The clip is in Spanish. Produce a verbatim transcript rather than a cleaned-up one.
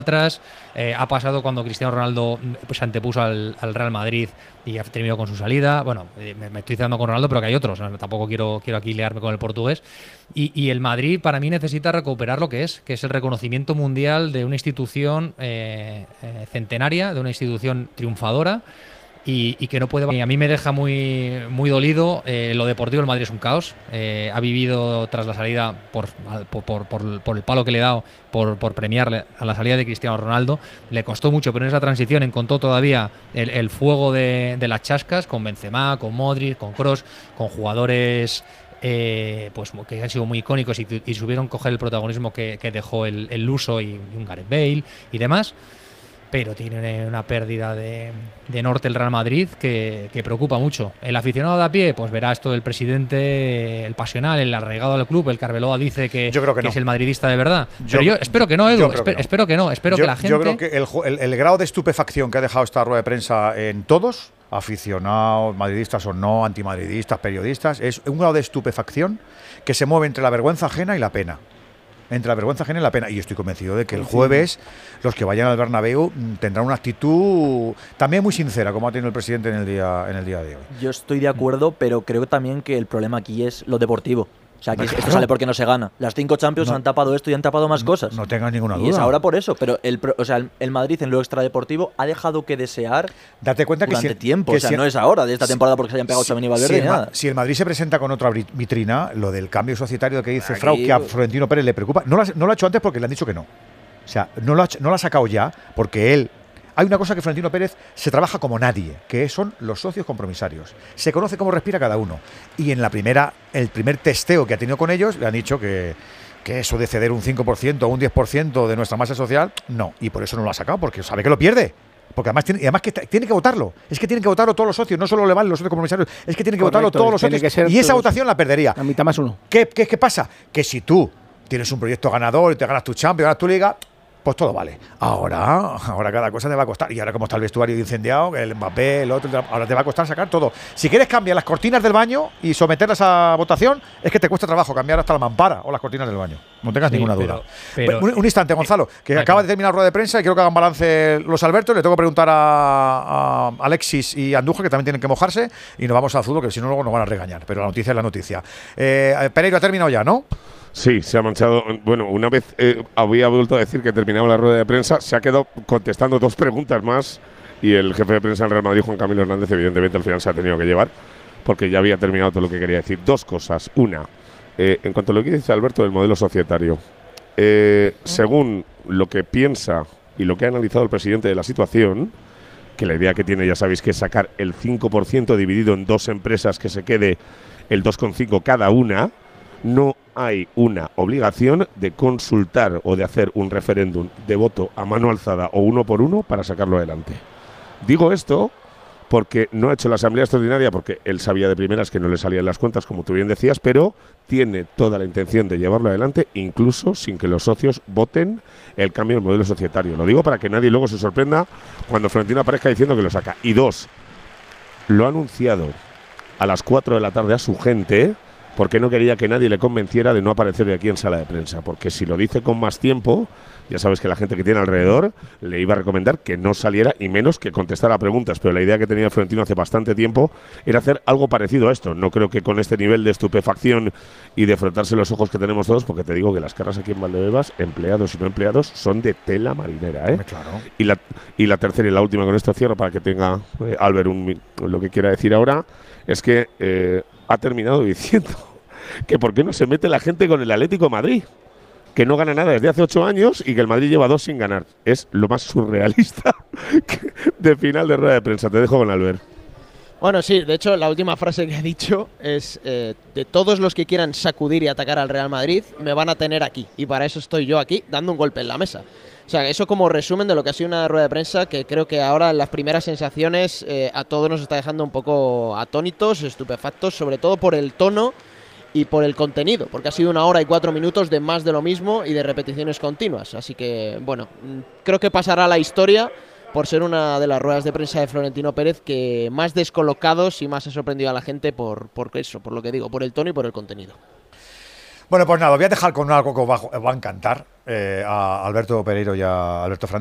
atrás, eh, ha pasado cuando Cristiano Ronaldo pues, se antepuso al, al Real Madrid y ha terminado con su salida. Bueno, eh, me, me estoy citando con Ronaldo, pero que hay otros, ¿no? Tampoco quiero, quiero aquí liarme con el portugués. Y, y el Madrid para mí necesita recuperar lo que es, que es el reconocimiento mundial de una institución eh, eh, centenaria, de una institución triunfadora. Y, y que no puede. A mí me deja muy, muy dolido. Eh, lo deportivo, el Madrid es un caos. Eh, ha vivido tras la salida, por, por, por, por, por el palo que le he dado, por, por premiarle a la salida de Cristiano Ronaldo. Le costó mucho, pero en esa transición encontró todavía el, el fuego de, de las chascas con Benzema, con Modric, con Kroos, con jugadores eh, pues que han sido muy icónicos y, y supieron coger el protagonismo que, que dejó el, el Luso y, y un Gareth Bale y demás. Pero tiene una pérdida de, de norte el Real Madrid que, que preocupa mucho. El aficionado de a pie, pues verá esto del presidente, el pasional, el arraigado al club, el Carveloa dice que, yo creo que, que no. es el madridista de verdad. Yo, Pero yo espero que no, Edu, esper, que no. espero que no, espero yo, que la gente... Yo creo que el, el, el grado de estupefacción que ha dejado esta rueda de prensa en todos, aficionados, madridistas o no, antimadridistas, periodistas, es un grado de estupefacción que se mueve entre la vergüenza ajena y la pena. Entre la vergüenza ajena y la pena. Y estoy convencido de que el jueves los que vayan al Bernabéu tendrán una actitud también muy sincera, como ha tenido el presidente en el día, en el día de hoy. Yo estoy de acuerdo, pero creo también que el problema aquí es lo deportivo. O sea, que claro. Esto sale porque no se gana. Las cinco Champions no, han tapado esto y han tapado más no, cosas. No tengas ninguna duda. Y es ahora por eso. Pero el, o sea, el, el Madrid en lo extradeportivo ha dejado que desear Date cuenta que durante si, tiempo. Que o sea, si, no es ahora de esta si, temporada porque se hayan pegado Tchouaméni y Valverde si el, ni nada. Si el Madrid se presenta con otra vitrina, lo del cambio societario que dice Frau, que a Florentino Pérez le preocupa, no lo, ha, no lo ha hecho antes porque le han dicho que no. O sea, no lo ha, no lo ha sacado ya porque él... Hay una cosa que Florentino Pérez se trabaja como nadie, que son los socios compromisarios. Se conoce cómo respira cada uno. Y en la primera, el primer testeo que ha tenido con ellos, le han dicho que, que eso de ceder un cinco por ciento o un diez por ciento de nuestra masa social, no. Y por eso no lo ha sacado, porque sabe que lo pierde. Porque además tiene, y además que tiene que votarlo. Es que tienen que votarlo todos los socios, no solo le valen los socios compromisarios, es que tienen que Correcto, votarlo todos los socios. Y esa votación la perdería. La mitad más uno. ¿Qué, qué, ¿Qué pasa? Que si tú tienes un proyecto ganador y te ganas tu Champions, ganas tu Liga, pues todo vale. Ahora, ahora cada cosa te va a costar. Y ahora como está el vestuario incendiado, el Mbappé, el otro, ahora te va a costar sacar todo. Si quieres cambiar las cortinas del baño y someterlas a votación, es que te cuesta trabajo cambiar hasta la mampara o las cortinas del baño. No tengas sí, ninguna pero, duda. Pero, un, un instante, Gonzalo, que eh, acaba de terminar la rueda de prensa y quiero que hagan balance los Albertos. Le tengo que preguntar a, a Alexis y Andújar, que también tienen que mojarse, y nos vamos al fútbol, que si no luego nos van a regañar. Pero la noticia es la noticia. Eh, Pereiro ha terminado ya, ¿no? Sí, se ha manchado. Bueno, una vez eh, había vuelto a decir que terminaba la rueda de prensa, se ha quedado contestando dos preguntas más y el jefe de prensa del Real Madrid, Juan Camilo Hernández, evidentemente al final se ha tenido que llevar porque ya había terminado todo lo que quería decir. Dos cosas. Una, eh, en cuanto a lo que dice Alberto del modelo societario, eh, según lo que piensa y lo que ha analizado el presidente de la situación, que la idea que tiene, ya sabéis, que es sacar el cinco por ciento dividido en dos empresas, que se quede el dos coma cinco cada una, no hay una obligación de consultar o de hacer un referéndum de voto a mano alzada o uno por uno para sacarlo adelante. Digo esto porque no ha hecho la asamblea extraordinaria porque él sabía de primeras que no le salían las cuentas, como tú bien decías, pero tiene toda la intención de llevarlo adelante, incluso sin que los socios voten el cambio del modelo societario. Lo digo para que nadie luego se sorprenda cuando Florentino aparezca diciendo que lo saca. Y dos, lo ha anunciado a las cuatro de la tarde a su gente, porque no quería que nadie le convenciera de no aparecer de aquí en sala de prensa, porque si lo dice con más tiempo, ya sabes que la gente que tiene alrededor le iba a recomendar que no saliera y menos que contestara preguntas, pero la idea que tenía Florentino hace bastante tiempo era hacer algo parecido a esto. No creo que con este nivel de estupefacción y de frotarse los ojos que tenemos todos, porque te digo que las caras aquí en Valdebebas, empleados y no empleados, son de tela marinera, ¿eh? Claro. Y la, y la tercera y la última, con esto cierro para que tenga eh, Albert un, lo que quiera decir ahora, es que eh, ha terminado diciendo que por qué no se mete la gente con el Atlético de Madrid, que no gana nada desde hace ocho años y que el Madrid lleva dos sin ganar. Es lo más surrealista de final de rueda de prensa. Te dejo con Albert. Bueno, sí, de hecho la última frase que ha dicho es eh, de todos los que quieran sacudir y atacar al Real Madrid, me van a tener aquí, y para eso estoy yo aquí dando un golpe en la mesa. O sea, eso como resumen de lo que ha sido una rueda de prensa que creo que ahora en las primeras sensaciones eh, a todos nos está dejando un poco atónitos, estupefactos, sobre todo por el tono y por el contenido, porque ha sido una hora y cuatro minutos de más de lo mismo y de repeticiones continuas. Así que, bueno, creo que pasará a la historia por ser una de las ruedas de prensa de Florentino Pérez que más descolocados y más ha sorprendido a la gente por, por eso, por lo que digo, por el tono y por el contenido. Bueno, pues nada, voy a dejar con algo que os va, os va a encantar eh, a Alberto Pereiro y a Alberto Fernández.